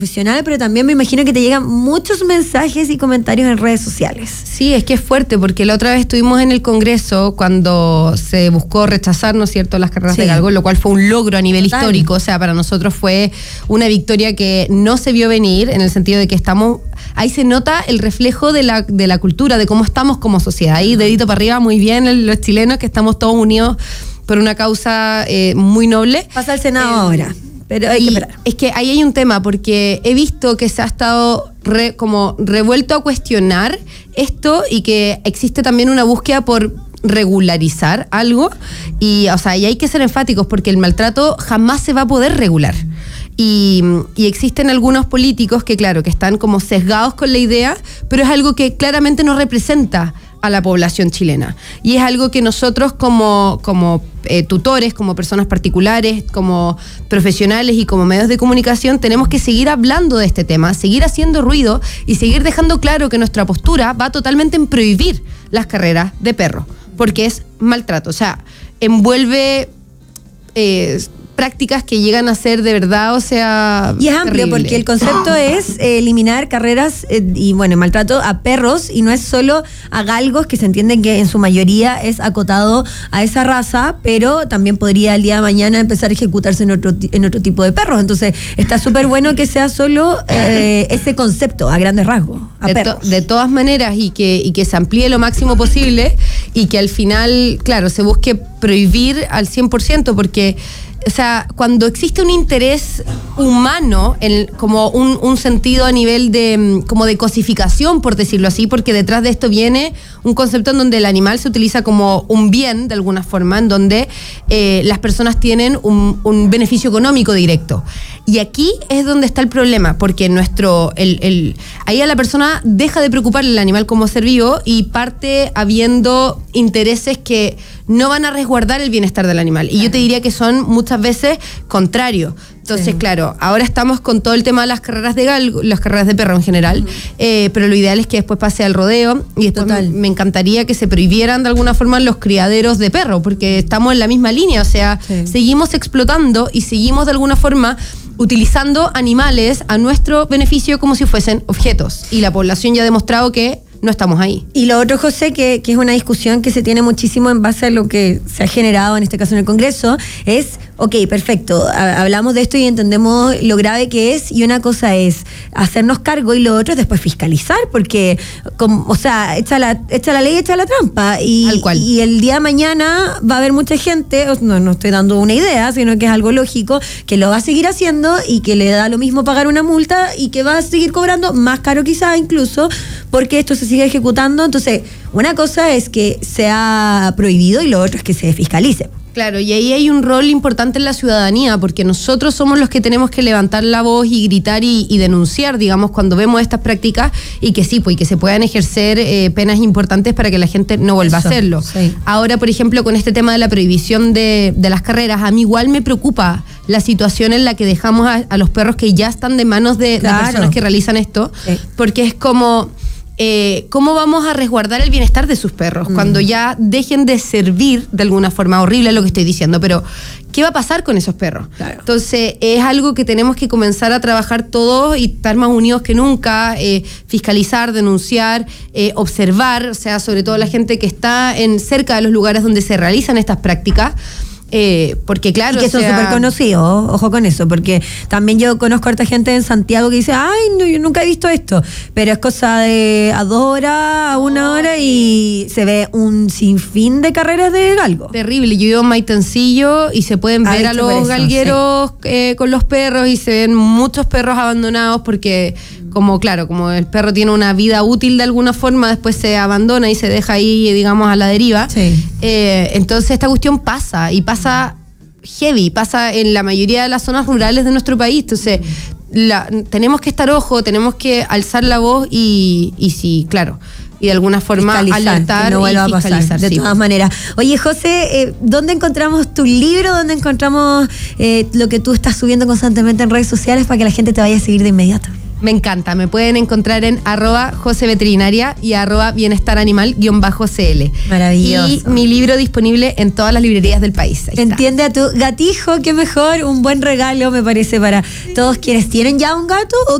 profesional, pero también me imagino que te llegan muchos mensajes y comentarios en redes sociales. Sí, es que es fuerte, porque la otra vez estuvimos en el Congreso cuando se buscó rechazar, ¿no es cierto?, las carreras de galgo, lo cual fue un logro a nivel histórico. O sea, para nosotros fue una victoria que no se vio venir, en el sentido de que ahí se nota el reflejo de la cultura, de cómo estamos como sociedad. Ahí, dedito para arriba, muy bien los chilenos, que estamos todos unidos por una causa muy noble. Pasa al Senado ahora. Pero hay que esperar. Es que ahí hay un tema, porque he visto que se ha estado como revuelto a cuestionar esto, y que existe también una búsqueda por regularizar algo, y hay que ser enfáticos, porque el maltrato jamás se va a poder regular. Y existen algunos políticos que, claro, que están como sesgados con la idea, pero es algo que claramente no representa a la población chilena. Y es algo que nosotros como tutores, como personas particulares, como profesionales y como medios de comunicación tenemos que seguir hablando de este tema, seguir haciendo ruido y seguir dejando claro que nuestra postura va totalmente en prohibir las carreras de perro, porque es maltrato. O sea, envuelve prácticas que llegan a ser de verdad, y es amplio, terrible. Porque el concepto es eliminar carreras y maltrato a perros, y no es solo a galgos, que se entiende que en su mayoría es acotado a esa raza, pero también podría el día de mañana empezar a ejecutarse en otro tipo de perros. Entonces está súper bueno que sea solo ese concepto a grandes rasgos, a perros. De todas maneras, y que se amplíe lo máximo posible, y que al final, claro, se busque prohibir al 100%, porque cuando existe un interés humano, como un sentido a nivel de cosificación, por decirlo así, porque detrás de esto viene un concepto en donde el animal se utiliza como un bien, de alguna forma, en donde las personas tienen un beneficio económico directo. Y aquí es donde está el problema, porque ahí a la persona deja de preocuparle el animal como ser vivo, y parte habiendo intereses que no van a resguardar el bienestar del animal. Y yo te diría que son muchas veces contrarios. Entonces, claro, ahora estamos con todo el tema de las carreras de galgo, las carreras de perro en general, pero lo ideal es que después pase al rodeo, y después me encantaría que se prohibieran de alguna forma los criaderos de perro, porque estamos en la misma línea, seguimos explotando y seguimos de alguna forma utilizando animales a nuestro beneficio como si fuesen objetos, y la población ya ha demostrado que no estamos ahí. Y lo otro, José, que es una discusión que se tiene muchísimo en base a lo que se ha generado en este caso en el Congreso, es, perfecto, hablamos de esto y entendemos lo grave que es, y una cosa es hacernos cargo, y lo otro es después fiscalizar, porque, echa la ley, echa la trampa, y el día de mañana va a haber mucha gente, no estoy dando una idea, sino que es algo lógico, que lo va a seguir haciendo, y que le da lo mismo pagar una multa, y que va a seguir cobrando más caro quizás incluso, porque esto se sigue ejecutando. Entonces, una cosa es que sea prohibido, y lo otro es que se fiscalice. Claro, y ahí hay un rol importante en la ciudadanía, porque nosotros somos los que tenemos que levantar la voz y gritar y denunciar, digamos, cuando vemos estas prácticas, y que sí, pues, y que se puedan ejercer penas importantes para que la gente no vuelva a hacerlo. Sí. Ahora, por ejemplo, con este tema de la prohibición de las carreras, a mí igual me preocupa la situación en la que dejamos a los perros que ya están de manos de personas que realizan esto, porque es como... ¿cómo vamos a resguardar el bienestar de sus perros cuando ya dejen de servir de alguna forma? Horrible lo que estoy diciendo, pero ¿qué va a pasar con esos perros? Claro. Entonces, es algo que tenemos que comenzar a trabajar todos y estar más unidos que nunca, fiscalizar, denunciar, observar, sobre todo la gente que está cerca de los lugares donde se realizan estas prácticas. Porque claro, y que son súper conocidos, ojo con eso, porque también yo conozco a harta gente en Santiago que dice, no, yo nunca he visto esto, pero es cosa de a 2 horas, a 1 hora, y se ve un sinfín de carreras de galgo. Terrible. Yo vivo en Maitencillo y se pueden ver a los galgueros con los perros, y se ven muchos perros abandonados, porque como el perro tiene una vida útil de alguna forma, después se abandona y se deja ahí, digamos, a la deriva. Sí. Entonces esta cuestión pasa heavy, pasa en la mayoría de las zonas rurales de nuestro país. Entonces tenemos que estar tenemos que alzar la voz y sí, claro, y de alguna forma alertar y fiscalizar. De todas maneras. Oye, José, ¿dónde encontramos tu libro? ¿Dónde encontramos lo que tú estás subiendo constantemente en redes sociales para que la gente te vaya a seguir de inmediato? Me encanta, me pueden encontrar en @joseveterinaria y @bienestaranimal_cl. Maravilloso. Y mi libro disponible en todas las librerías del país. Ahí está. Entiende a tu gatijo, qué mejor, un buen regalo me parece para todos quienes tienen ya un gato o